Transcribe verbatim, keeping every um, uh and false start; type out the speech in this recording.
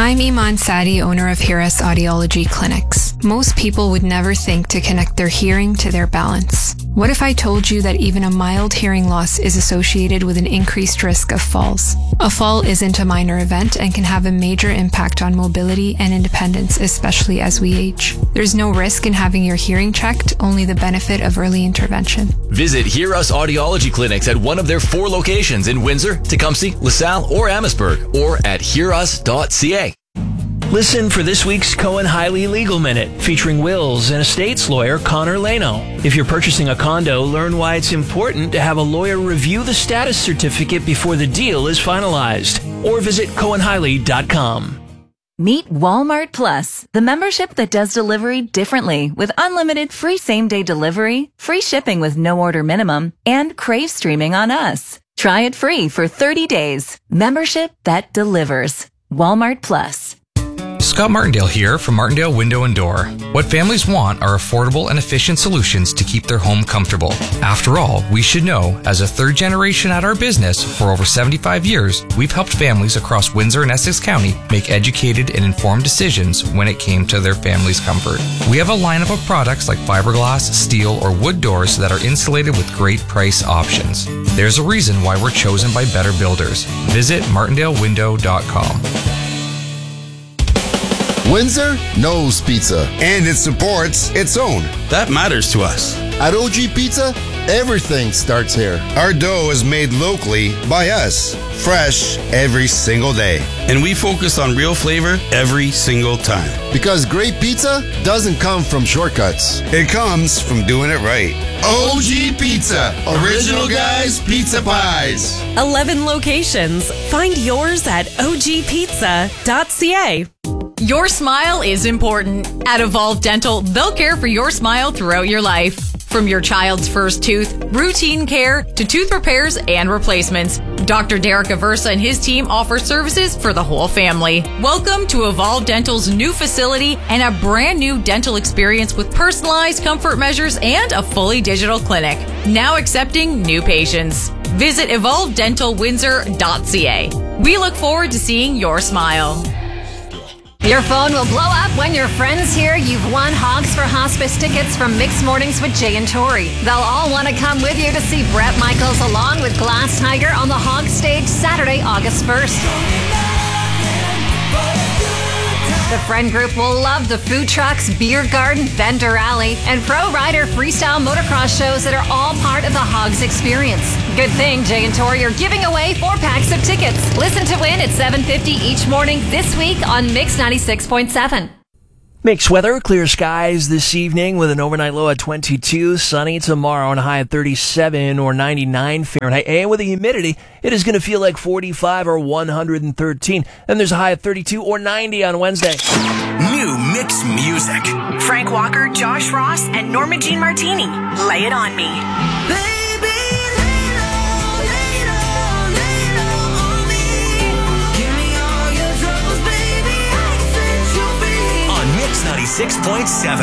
I'm Iman Sadi, owner of Hiras Audiology Clinics. Most people would never think to connect their hearing to their balance. What if I told you that even a mild hearing loss is associated with an increased risk of falls? A fall isn't a minor event and can have a major impact on mobility and independence, especially as we age. There's no risk in having your hearing checked, only the benefit of early intervention. Visit Hiras Audiology Clinics at one of their four locations in Windsor, Tecumseh, LaSalle, or Amherstburg, or at hiras dot c a. Listen for this week's Cohen Hiley Legal Minute, featuring wills and estates lawyer Connor Leno. If you're purchasing a condo, learn why it's important to have a lawyer review the status certificate before the deal is finalized. Or visit cohen hiley dot com. Meet Walmart Plus, the membership that does delivery differently with unlimited free same-day delivery, free shipping with no order minimum, and Crave streaming on us. Try it free for thirty days. Membership that delivers. Walmart Plus. Scott Martindale here from Martindale Window and Door. What families want are affordable and efficient solutions to keep their home comfortable. After all, we should know, as a third generation at our business for over seventy-five years, we've helped families across Windsor and Essex County make educated and informed decisions when it came to their family's comfort. We have a lineup of products like fiberglass, steel, or wood doors that are insulated with great price options. There's a reason why we're chosen by better builders. Visit martindale window dot com. Windsor knows pizza. And it supports its own. That matters to us. At O G Pizza, everything starts here. Our dough is made locally by us, fresh every single day. And we focus on real flavor every single time. Because great pizza doesn't come from shortcuts. It comes from doing it right. O G Pizza, Original Guys Pizza Pies. eleven locations. Find yours at o g pizza dot c a. Your smile is important. At Evolve Dental, they'll care for your smile throughout your life. From your child's first tooth, routine care, to tooth repairs and replacements, Doctor Derek Aversa and his team offer services for the whole family. Welcome to Evolve Dental's new facility and a brand new dental experience with personalized comfort measures and a fully digital clinic. Now accepting new patients. Visit evolve dental windsor dot c a. We look forward to seeing your smile. Your phone will blow up when your friends hear you've won Hogs for Hospice tickets from Mixed Mornings with Jay and Tori. They'll all want to come with you to see Bret Michaels along with Glass Tiger on the Hogs stage Saturday, August first. The friend group will love the food trucks, beer garden, vendor alley, and pro rider freestyle motocross shows that are all part of the Hogs experience. Good thing Jay and Tori are giving away four packs of tickets. Listen to win at seven fifty each morning this week on Mix ninety-six point seven. Mixed weather, clear skies this evening with an overnight low at twenty-two, sunny tomorrow and a high at thirty-seven or ninety-nine Fahrenheit. And with the humidity, it is going to feel like forty-five or one hundred thirteen. Then there's a high of thirty-two or ninety on Wednesday. New mixed music. Frank Walker, Josh Ross, and Norma Jean Martini. Lay it on me. Baby, lay it on, lay it on, lay it on me. Give me all your troubles, baby. I can set you free. On Mix ninety-six point seven.